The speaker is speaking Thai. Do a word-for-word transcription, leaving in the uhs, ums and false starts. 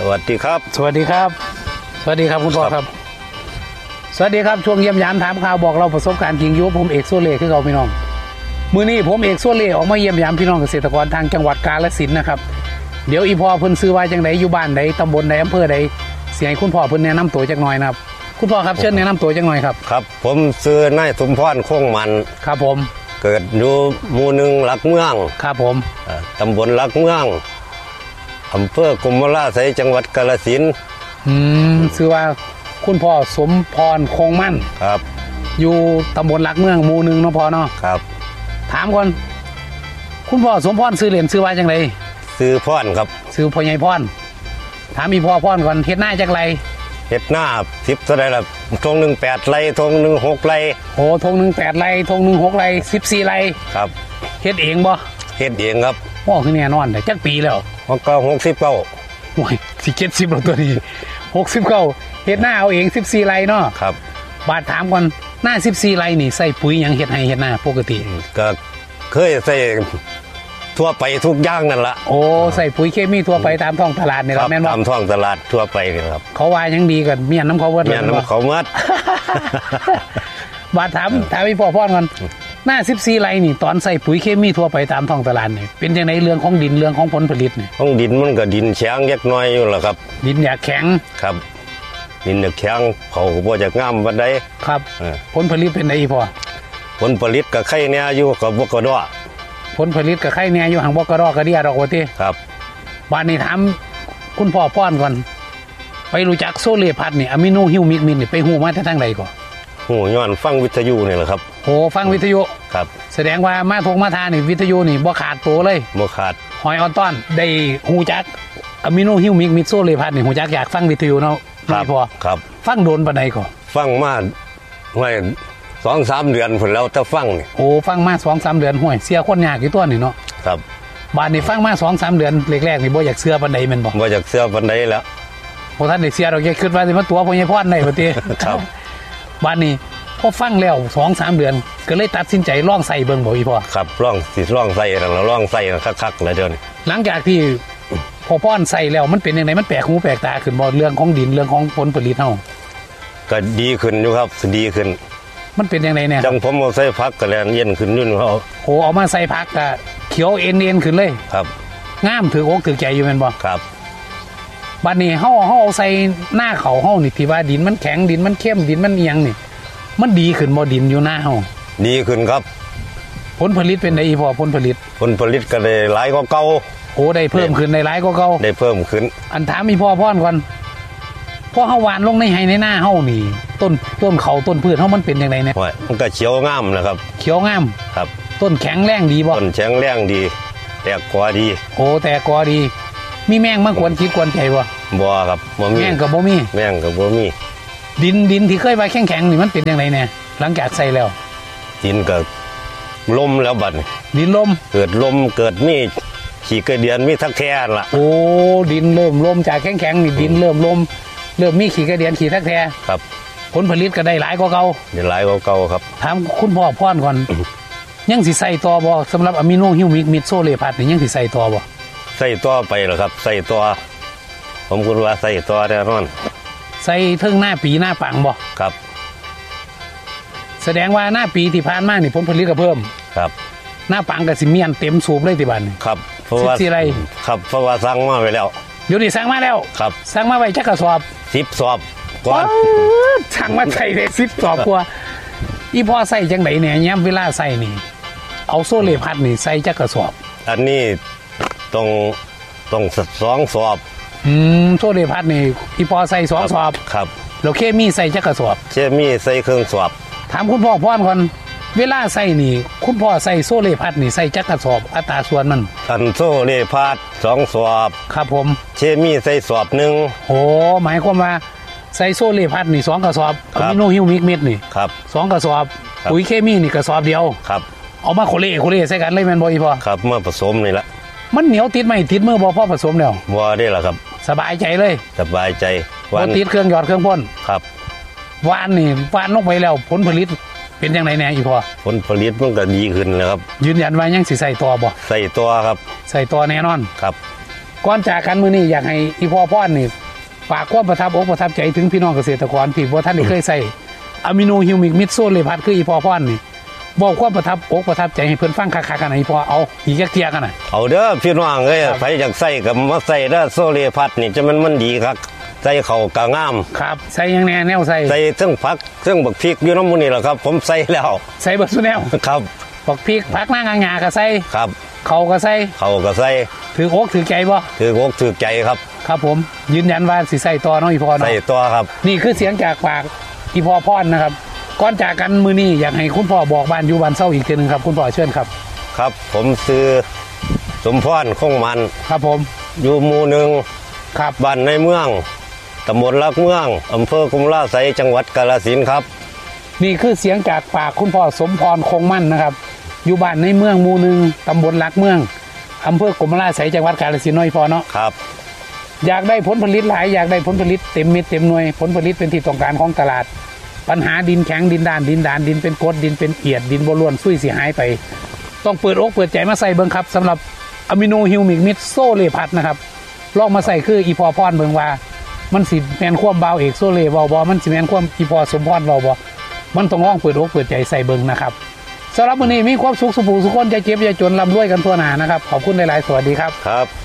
วัสดีครับสวัสดีครับสวัสดีครับคุณพ่อครับสวัสดีครับช่วงเยี่ยมยามถามข่าวบอกเราประสบการณ์จริงอยู่ผมเอกโซเล่คือเราพี่น้องมื้อนี้ผมเอกโซเล่ออกมาเยี่ยมยามพี่น้องเกษตรกรทางจังหวัดกาฬสินธุ์นะครับเดี๋ยวอีพ่อเพิ่นซื้อว่าจังไดอยู่บ้านใดตำบลใดอำเภอใดเสียให้คุณพ่อเพิ่นแนะนำตัวจักหน่อยนะครับคุณพ่อครับเชิญแนะนำตัวจักหน่อยครับครับผมซื้อนายสมพรคงมันครับผมเกิดอยู่หมู่หนึ่งหลักเมืองครับผมตำบลหลักเมืองอำเภอกุมภาไสยจังหวัดกาฬสินธุ์อืมชื่อว่าคุณพ่อสมพรคงมั่นครับอยู่ตำบลหลักเมืองหมู่หนึ่งเนาะพ่อเนาะครับถามก่อนคุณพ่อสมพรซื้อเหรียญซื้อว่าจังไรซื้อพรครับซื้อพ่อใหญ่พรถามอีพ่อพรก่อนเฮ็ดหน้าจักไรเฮ็ดหน้าสิบเท่าไรล่ะทงหนึ่งแปดไรทงหนึ่งหกไรโอ้ทงหนึ่งแปดไรทงหนึ่งหกไรสิบสี่ไรครับเฮ็ดเองบ่เฮ็ดเองครับพ่อคือแน่นอนแต่จักปีแล้วมันก็หกสิบเก้าโอ้ยสิเจ็ดสิบแล้วตัวนี้หกสิบเก้าเฮ็ดหน้าเอาเองสิบสี่ไรเนาะครับบาดถามก่อนหน้าสิบสี่ไรนี่ใส่ปุ๋ยยังเฮ็ดให้เฮ็ดหน้าปกติก็เคยใส่ทั่วไปทุกอย่างนั่นละโอ้ใส่ปุ๋ยเคมีทั่วไปตามท้องตลาดนี่ละแม่นบ่ตามท้องตลาดทั่วไปนี่ครับเขาว่ายังดีกันเมียนน้ำเขาเวิร์ดเมียนน้ำเขาเวิร์ดบาดถามถามพี่พ่อพ่อก่อนหน้าสิบสี่ไรนี่ตอนใส่ปุ๋ยเคมีทั่วไปตามท้องตลาดนี่เป็นยังไงเรื่องของดินเรื่องของผลผลิตนี่ของดินมันก็ดินแข็งเล็กน้อยอยู่ล่ะครับดินอยากแข็งครับดินอยากแข็งเขาก็บ่จะงามปานใดครับผลผลิตเป็นไงพ่อผลผลิตก็ไข่แน่อยู่ก็บ่กระดอผลผลิตกับไข่แน่อยู่ห่างบ่กระดอกกระเดียดอกว่าติครับบ้านนี้ถามคุณพ่อป้อนก่อนไปรู้จักโซเล่พัดนี่อะมิโนฮิวมิกมินนี่ไปฮู้มาแต่ทางใดก่อนฮู้ย้อนฟังวิทยุนี่แหละครับโอ้ฟังวิทยุครับแสดงว่ามาทงมาทานี่วิทยุนี่บ่ขาดตัวเลยบ่ขาดหอยออนต้อนได้ฮู้จักอะมิโนฮิวมิกมินโซเล่พัดนี่ฮู้จักอยากฟังวิทยุเนาะครับพ่อครับฟังโดนปานใดก่อนฟังมาไว้สองสามเดือนพุ่นแล้วถ้าฟังนี่โอ้ฟังมา สองสาม เดือนห้วยเสียคนยากอยู่ตัวนี่เนาะครับบ้านนี่ฟังมา สองสาม เดือนแรกๆนี่บ่อยากเชื่อปานใดแม่นบ่บ่อยากเชื่อปานใดแล้วบ่ทันได้เสียดอกแกคิดว่าสิมาตัวพ่อใหญ่พรได้บ่ติครับบ้านนี้พอฟังแล้ว สองสาม เดือนก็เลยตัดสินใจลองใส่เบิ่งบ่อีพ่อครับลองสิลองใส่แล้วลองใส่คักๆแล้วเดี๋ยวนี้หลังจากที่พอพ่อนใส่แล้วมันเป็นจังไดมันแปลกหูแปลกตาขึ้นบ่เรื่องของดินเรื่องของผลผลิตเฮาก็ดีขึ้นอยู่ครับดีขึ้นมันเป็นยังไงเนี่ยจังผมเอาใส่พักก็แลนเย็นขึ้นนู่นเขาโหเอามาใส่พักก็เขียวเอ็นเอ็นขึ้นเลยครับงามถืออกถือใจอยู่แม่นบ่ครับบัดนี้เฮาเฮาเอาใส่หน้าเขาเฮานี่ที่ว่าดินมันแข็งดินมันเข้มดินมันเอียงนี่มันดีขึ้นบ่ดินอยู่หน้าเฮาดีขึ้นครับผลผลิตเป็นไดอีพอผลผลิตผลผลิตก็ได้หลายกว่าเก่าโอ้ได้เพิ่มขึ้นได้หลายกว่าเก่าได้เพิ่มขึ้นอันถามอีพ่อพ่อนก่อนพอเฮาหวานลงในไห้ในหน้าเฮานี่ต้นต้นเขาต้นพืชเฮามันเป็นจังได๋เนี่ยมันก็เขียวงามนะครับเขียวงามครับต้นแข็งแรงดีบ่ต้นแข็งแรงดีแตกกอดีโอ้แตกกอดีมีแมงมากวนคิดกวนใจบ่บ่ครับบ่มีแมงก็บ่มีแมงก็บ่มีดินดินที่เคยว่าแข็งๆนี่มันเป็นจังได๋เนี่ยหลังจากใส่แล้วดินก็ลมแล้วบัดนี้ดินลมเกิดลมเกิดมีขี้กระเดียนมีทักแท้ล่ะโอ้ดินเริ่มลมจากแข็งๆนี่ดินเริ่มลมเริ่มมีขี้กระเดียนขี้ทักแท้ครับผลผลิตก็ได้หลายกว่าเก่าได้หลายกว่าเก่าครับถามคุณพ่อพ่อนก่อนยังสิใส่ต่อบ่สำหรับอะมิโนฮิวมิกมิดโซเล่พัดนี่ยังสิใส่ต่อบ่ใส่ต่อไปเหรอครับใส่ต่อผมคิดว่าใส่ต่อแน่นอนใส่ถึงหน้าปีหน้าปังบ่ครับแสดงว่าหน้าปีที่ผ่านมานี่ผลผลิตก็เพิ่มครับหน้าปังก็สิเมียนเต็มสูบเลยที่บ้านครับเพราะว่าสิไรครับเพราะว่าสั่งมาไว้แล้วเดี๋ยวนี้สั่งมาแล้วครับสั่งมาไว้จักกระสอบสิบสอบก่อนสั่งมาใส่ได้สิบสอบกว่าอีพ่อใส่จังไดเนี่ยยามเวลาใส่นี่เอาโซเล่พัดนี่ใส่จักกระสอบอันนี้ต้องต้องสองสอบอืมโซเล่พัดนี่อีพ่อใส่สองสอบครับแล้วเคมีใส่จักกระสอบเคมีใส่เครื่องสอบถามคุณพ่อพ่อนก่อนเวลาใส่นี่คุณพ่อใส่โซเล่พัดนี่ใส่จักกระสอบอัตราส่วนมันอันโซเล่พัดสองสอบครับผมเคมีใส่สอบหนึ่งโอ้หมายความว่าใส่โซเล่พัดนี่สองกระสอบอะมิโนฮิวมิกมิดนี่ครับสองกระสอบปุ๋ยเคมีนี่กระสอบเดียวครับเอามาโคเล่โคเล่ใส่กันเลยแม่นบ่อีพ่อครับเมื่อผสมนี่ละมันเหนียวติดไหมติดมือบ่พอผสมแล้วบ่ได้ล่ะครับสบายใจเลยสบายใจบ่ติดเครื่องหยอดเครื่องพ่นครับหวานนี่หวานลงไปแล้วผลผลิตเป็นจังไดแน่อีพ่อผลผลิตมันก็ดีขึ้นแล้วครับยืนยันว่ายังสิใส่ต่อบ่ใส่ต่อครับใส่ต่อแน่นอนครับก่อนจากกันมื้อนี้อยากให้อีพ่อพ่อนนี่ฝากความประทับอกประทับใจถึงพี่น้องเกษตรกรที่บ่ท่านได้เคยใส่อะมิโนฮิวมิกมิดโซเลพัดคืออีพ่อพ่อนนี่บอกความประทับอกประทับใจให้เพิ่นฟังคักๆกันนะอีพ่อเอาอีกจักเที่ยกันน่ะเอาเด้อพี่น้องเอ้ยไผอยากใส่ก็มาใส่เด้อโซเลพัดนี่จะมันมันดีครับใส่เข้ากะงามครับใส่หยังแน่แนวใส่ใส่เทั้งผักเทั้งบักพริกอยู่น้ำมูนี่แหละครับ ผมใส่แล้วใส่เบิดซุแนวครับบักพริกผักนางงาก็ใส่ครับเขาก็ใส่เขาก็ใส่ถืออกถือใจบ่ถือกอกถือใจครับครับผมยืนยันว่าสิใส่ต่อเนาะอีพ่อเนาะใส่ตัวครับนี่คือเสียงจากปากอีพ่อพ่อนนะครับก่อนจากกันมื้อนี้อยากให้คุณพ่อบอกบ้านอยู่บ้านเศร้าอีกทีหนึงครับคุณพ่อเชิญครับครับ ผมซื้อสมพรคงมันครับผมอยู่หมู่หนึ่งครับบ้านในเมืองตำบลลักเมืองอำเภอกุมลาไสยจังหวัดกาฬสินธุ์ครับนี่คือเสียงจากปากคุณพ่อสมพรคงมั่นนะครับอยู่บ้านในเมืองหมู่หนึ่งตำบลลักเมืองอำเภอกรมราชไสยจังหวัดกาฬสินธุ์น้อยพอเนาะครับอยากได้ผลผลิตหลายอยากได้ผลผลิตเต็มเม็ดเต็มหน่วยผลผลิตเป็นที่ต้องการของตลาด ปัญหาดินแข็งดินด้านดินดานดินเป็นกรดดินเป็นเอียดดินบล้วนซุยเสียหายไป ต้องเปิดอกเปิดใจมาใส่เบิ่งครับสำหรับอะมิโนฮิวมิกมิดโซเลพัดนะครับลองมาใส่คืออีพอพรเบิ่งว่ามันสิแมนความเบาเอกโซเลเบาบอมันสิแมนความอีพอสมพรเบาบอมันต้องลองเปิดอกเปิดใจใส่เบิ่งนะครับสำหรับวันนี้มีความสุขสุขสุขคนจะเจ็บจะจนร่ำรวยกันทั่วหน้านะครับขอบคุณหลายๆสวัสดีครับครับ